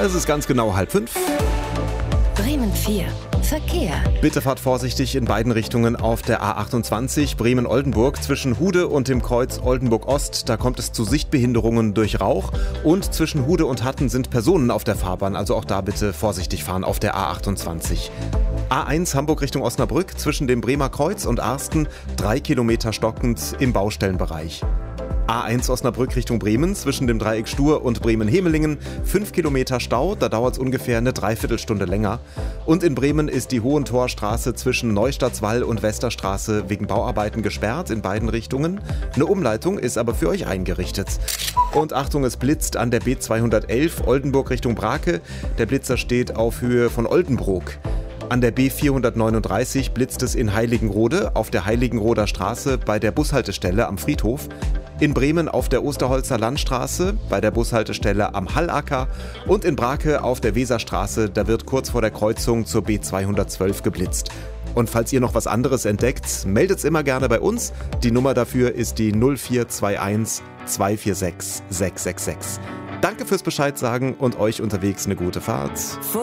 Es ist ganz genau 4:30. Bremen 4. Verkehr. Bitte fahrt vorsichtig in beiden Richtungen auf der A28 Bremen-Oldenburg zwischen Hude und dem Kreuz Oldenburg-Ost. Da kommt es zu Sichtbehinderungen durch Rauch. Und zwischen Hude und Hatten sind Personen auf der Fahrbahn. Also auch da bitte vorsichtig fahren auf der A28. A1 Hamburg Richtung Osnabrück zwischen dem Bremer Kreuz und Arsten 3 Kilometer stockend im Baustellenbereich. A1 Osnabrück Richtung Bremen zwischen dem Dreieck Stur und Bremen-Hemelingen 5 Kilometer Stau, da dauert es ungefähr eine Dreiviertelstunde länger. Und in Bremen ist die Hohentorstraße zwischen Neustadtswall und Westerstraße wegen Bauarbeiten gesperrt in beiden Richtungen. Eine Umleitung ist aber für euch eingerichtet. Und Achtung, es blitzt an der B211 Oldenburg Richtung Brake. Der Blitzer steht auf Höhe von Oldenbrook. An der B439 blitzt es in Heiligenrode auf der Heiligenroder Straße bei der Bushaltestelle am Friedhof. In Bremen auf der Osterholzer Landstraße bei der Bushaltestelle am Hallacker und in Brake auf der Weserstraße, da wird kurz vor der Kreuzung zur B212 geblitzt. Und falls ihr noch was anderes entdeckt, meldet's immer gerne bei uns. Die Nummer dafür ist die 0421 246 666. Danke fürs Bescheid sagen und euch unterwegs eine gute Fahrt.